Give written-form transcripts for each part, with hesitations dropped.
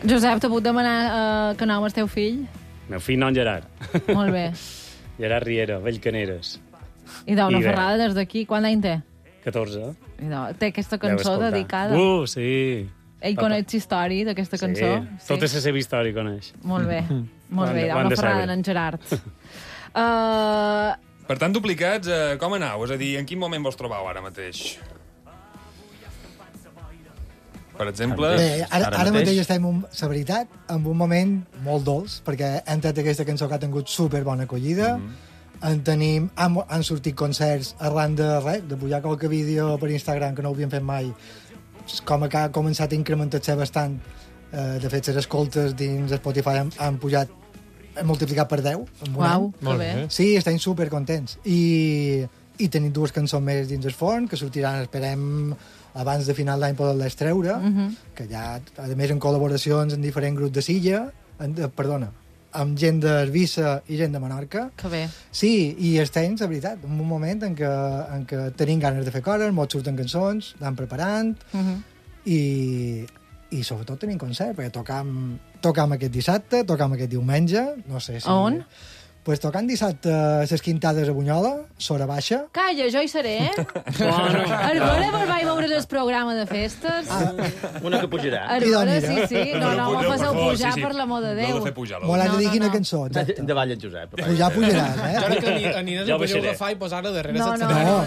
Josep, t'ha pogut demanar que nom el teu fill? Meu fill nom Gerard. Molt bé. Gerard Riera, Vallcaneres. I una I bé. ferrada des d'aquí. Quant d'any té? 14. Té aquesta cançó dedicada. Sí. Ell coneix història d'aquesta cançó? Sí, tota la seva història coneix. Molt bé, molt bé. Una ferrada en Gerard. Per tant, duplicats, com aneu? És a dir, en quin moment vos trobeu ara mateix? Per exemple... Bé, ara mateix estem, la veritat, en un moment molt dolç, perquè hem tret aquesta cançó que ha tingut superbona acollida, han sortit concerts arran de pujar qualque vídeo per Instagram que no ho havíem fet mai, com que ha començat a incrementar-se bastant. De fet, les escoltes dins Spotify han pujat, han multiplicat per 10 en un any. Molt bé. Sí, estem supercontents. I tenim 2 cançons més dins el forn, que sortiran, esperem, abans de final d'any poder-les treure, que ja, a més, en col·laboracions en diferents grups de Silla, amb gent d'Eivissa i gent de Menorca. Que bé. Sí, i estem, la veritat, en un moment en què tenim ganes de fer coses, molts surten cançons, anem preparant, i sobretot tenim concert, perquè tocam aquest dissabte, tocam aquest diumenge, no sé si... On? Pues tocant dissabte a les Quintades a Bunyola, Sora Baixa. Calla, jo hi seré, Arbora vos vaig veure el programa de festes. Una que pujarà. Arbora, sí. No, me passeu pujar per l'amor de Déu. No de fer pujar. Molt has de dir quina cançó, exacte. De Vall en Josep. Pujaràs, Jo crec que aniràs a podeu agafar i posar-la darrere No.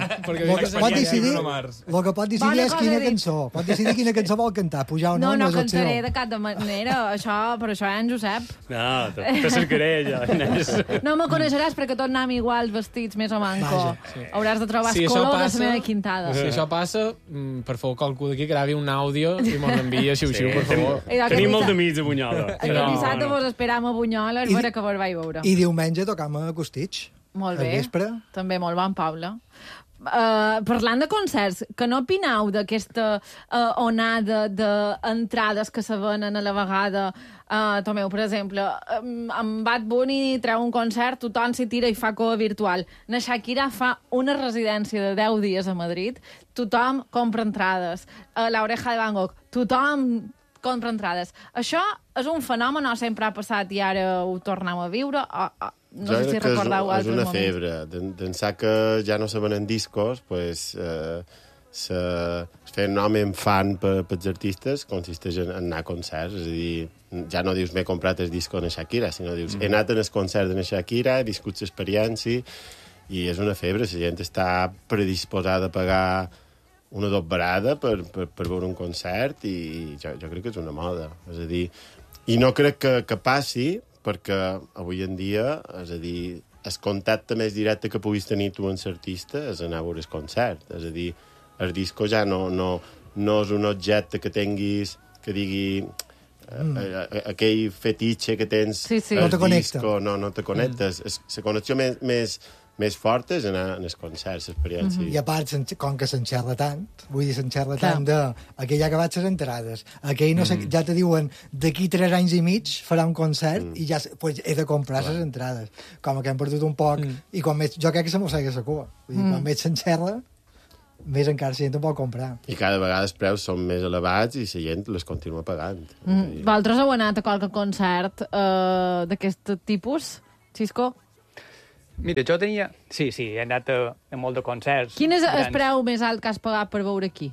El que pot decidir és quina cançó. Pot decidir quina cançó vol cantar, pujar o no. No cantaré de cap manera, per això en Josep. No, te cercaré jo, Inés. No me coneixeràs perquè tots anem iguals vestits, més o manco. Hauràs de trobar el color de la meva quintada. Si això passa, per favor, qualcú d'aquí gravi un àudio i mos envia, xiu, per favor. Tenim molts amics a Bunyola. Aquest dissabte vos esperam a Bunyola, és vera que vos vaig veure. I diumenge tocam a Costitx. Molt bé. Al vespre. També molt bon, Paula. Parlant de concerts, que no opineu d'aquesta onada d'entrades que se venen a la vegada? Tomeu, per exemple, amb Bad Bunny treu un concert, tothom s'hi tira i fa cova virtual. Na Shakira fa una residència de 10 dies a Madrid, tothom compra entrades. L'Oreja de Van Gogh, tothom compra entrades. Això és un fenomen, o sempre ha passat i ara ho tornem a viure? No sé si recordeu altres moments. És una febre. D'ençà que ja no se venen discos, pues, fer un home fan pels artistes consisteix en anar a concerts. És a dir, ja no dius m'he comprat el disco de Shakira, sinó dius he anat en el concert de Shakira, he viscut l'experiència, i és una febre. La gent està predisposada a pagar una dobbarada per veure un concert, i jo crec que és una moda. És a dir, i no crec que passi, perquè avui en dia, és a dir, el contacte més directe que puguis tenir tu amb l'artista és anar a veure el concert. És a dir, el disco ja no és un objecte que tinguis, que digui aquell fetitxe que tens al disco, no te connectes. La connexió més forta és anar als concerts, l'experiència. I a part, com que s'enxerra tant, vull dir, s'enxerra tant aquell ja ha acabat les entrades, aquell no sé, ja te diuen d'aquí 3 anys i mig farà un concert i ja he de comprar les entrades. Com que hem perdut un poc, i quan més, jo crec que se mossega la cua. Vull dir, quan més s'enxerra, més encara la gent ho pot comprar. I cada vegada els preus són més elevats i la gent les continua pagant. Vosaltres heu anat a qualque concert d'aquest tipus, Xisco? Mira, jo tenia... Sí, he anat a molt de concerts. Quin és el preu més alt que has pagat per veure aquí?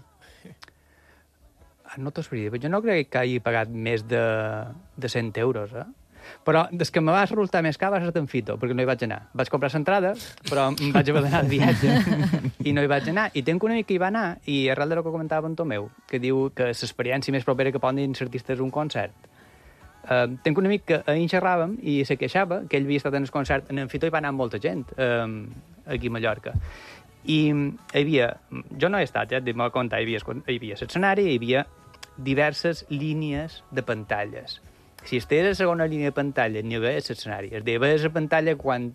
No t'ho sabria, però jo no crec que hagi pagat més de 100 euros, Però des que me va resultar més car va ser en Fito, perquè no hi vaig anar. Vaig comprar l'entrada, però em vaig haver d'anar de viatge i no hi vaig anar. I tenc un amic que hi va anar, i arrel de lo que comentava en Tomeu, que diu que l'experiència més propera que poden dir els artistes és un concert. Tenc un amic que ahir xerràvem i se queixava que ell havia estat en el concert en Fito i va anar molta gent aquí a Mallorca. I hi havia... Jo no he estat, m'ho contar, hi havia l'escenari, hi havia diverses línies de pantalles. Si estigués a la segona línia de pantalla n'hi havia l'escenari. Es deia, veies la pantalla quan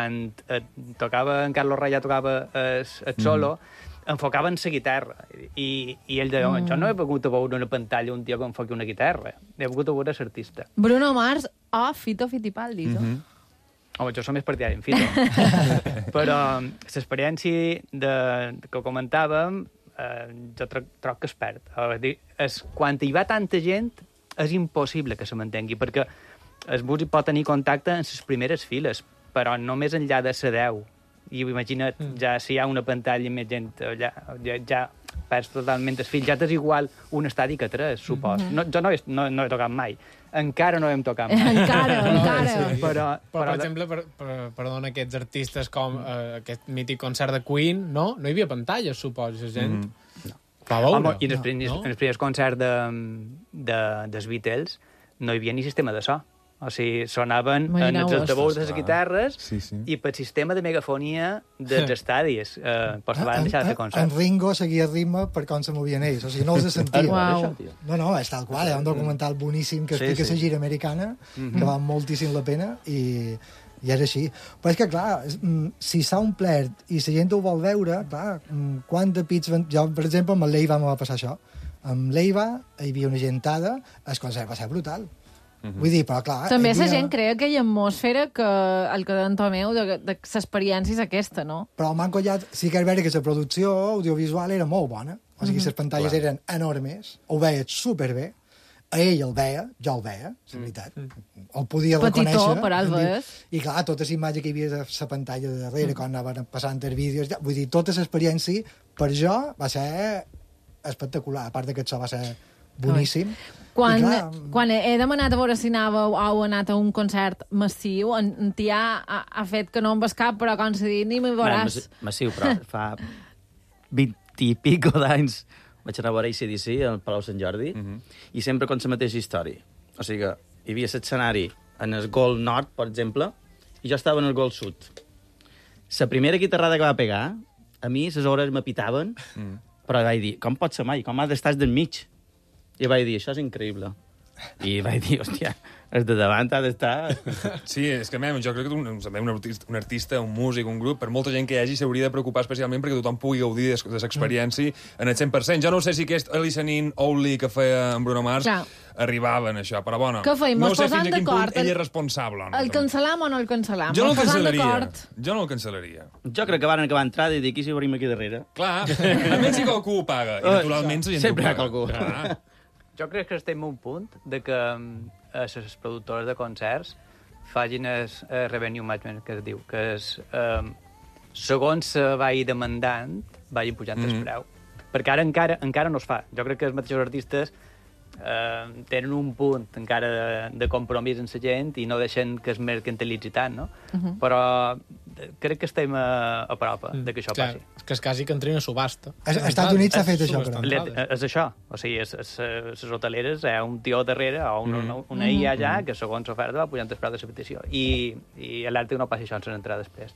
tocava, en Carlos Raya tocava el solo, enfocaven la guitarra. I ell deia, jo no he pogut veure una pantalla un tio que enfoqui una guitarra. He pogut veure l'artista. Bruno Mars o Fito Fittipaldi, Home, jo som més partidari en Fito. Però l'experiència que comentàvem, jo troc que es perd. Quan hi va tanta gent, és impossible que se mantengui, perquè el músic pot tenir contacte en les primeres files, però només enllà de ser 10. I imagina't, ja si hi ha una pantalla i més gent allà, ja perds totalment el fil. Ja t'és igual un estadi que 3, supos. No, jo no he tocat mai. Encara no hem tocat mai. Encara. Sí. Però Per exemple, perdona, aquests artistes com aquest mític concert de Queen, no hi havia pantalles, suposo, la gent. Va veure. Home, i en els primers concerts dels Beatles no hi havia ni sistema de so. O sigui, sonaven en els altaveus de les guitarres i pel sistema de megafonia dels estadis. Pues van deixar de fer concerts. En Ringo seguia el ritme per com se movien ells. O sigui, no els sentia. Uau. No, és tal qual. Hi ha un documental boníssim que explica la gira americana, que val moltíssim la pena, i és així. Però és que, clar, si s'ha omplert i la gent ho vol veure, clar, quant de pits... Jo, per exemple, amb el Leiva m'ho va passar això. Amb Leiva hi havia una gentada, el concert va ser brutal. Vull dir, però clar... També la gent crea aquella atmosfera que el que d'en Tomeu, de l'experiència és aquesta, no? Però m'han collat... Sí que és vera que la producció audiovisual era molt bona. O sigui, les pantalles eren enormes, ho veia superbé. A ell el veia, jo el veia, és veritat. El podia reconèixer. Petitó, per al ves. I clar, tota la imatge que hi havia de la pantalla de darrere, quan anaven passant els vídeos... Vull dir, tota l'experiència, per jo, va ser espectacular. A part que això va ser boníssim. Quan he demanat a veure si anàveu o heu anat a un concert massiu, en Tià ha fet que no em vas cap, però com s'ha dit, ni m'hi veuràs. Massiu, però fa 20 i pico d'anys vaig anar a veure AC/DC al Palau Sant Jordi i sempre con la mateixa història. O sigui que hi havia l'escenari en el gol nord, per exemple, i jo estava en el gol sud. La primera guitarrada que va pegar, a mi les hores m'apitaven, però vaig dir, com pot ser mai? Com ha d'estar del mig? I vaig dir, això és increïble. I vaig dir, hòstia, el de davant ha d'estar... Sí, és que, jo crec que un artista, un músic, un grup, per molta gent que hi hagi, s'hauria de preocupar especialment perquè tothom pugui gaudir de l'experiència en el 100%. Jo no sé si aquest Listening Only que feia en Bruno Mars arribava en això, però bueno... Què feim? No sé fins a quin punt ell és responsable. El cancel·lam o no el cancel·lam? Jo no el cancel·laria. Jo crec que van acabar entrada i dir, qui s'hi obrim aquí darrere? Clar, almenys si qualcú ho paga. I naturalment la gent sempre hi ha qualcú. Jo crec que estem en un punt de que les productores de concerts facin el revenue management, que es diu, que és, segons se vagi demandant, vagin pujant el preu. Perquè ara encara no es fa. Jo crec que els mateixos artistes tenen un punt encara de compromís amb la gent i no deixen que es mercantilitzi tant, no? Però crec que estem a prop de que això passi. És que és quasi que entrin a subhasta. Als Estats Units s'ha fet això, però. És això. O sigui, les hoteleres hi ha un tio darrere o una IA allà que segons l'oferta va pujant el preu de la petició. I a l'Àrtic no passa això en les entrades després.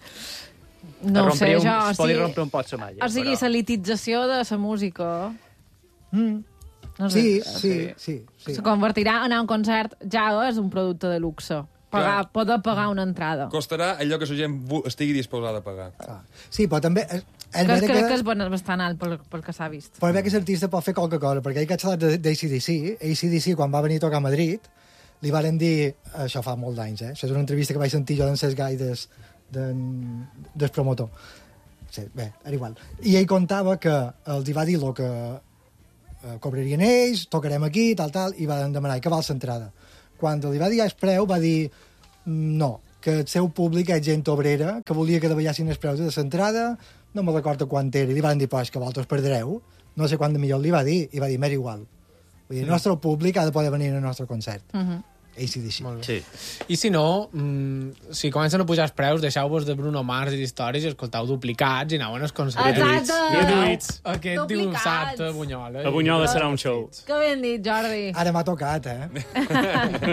No ho sé, jo... Es pot rompre un pot la malla. O sigui, la litització de la música... No sé, sí. Se convertirà en un concert, ja és un producte de luxe. Poder pagar una entrada. Costarà allò que la gent estigui disposada a pagar. Sí, però també... Crec que és bastant alt pel que s'ha vist. Però bé que l'artista pot fer qualque cosa, perquè ell que ha xalat d'ACDC, quan va venir a tocar a Madrid, li varen dir, això fa molts anys, això és una entrevista que vaig sentir jo d'en Cesc Gai del promotor. Sí, bé, era igual. I ell contava que els hi va dir el que cobrarien ells, tocarem aquí, tal, i van demanar que val l'entrada. Quan li va dir el preu, va dir no, que el seu públic és gent obrera, que volia que davallassin els preus de l'entrada, no me recordo quant era, i li van dir, però és que vosaltres perdreu, no sé quant de millor li va dir, i va dir, m'era igual. Vull dir, el nostre públic ha de poder venir al nostre concert. AC/DC. Sí. I si no, si comencen a pujar els preus, deixeu-vos de Bruno Mars i d'històries i escoltau duplicats i aneu a concerts. Exacte! Aquest dissabte a Bunyola. A Bunyola serà un show. Que ben dit, Jordi. Ara m'ha tocat,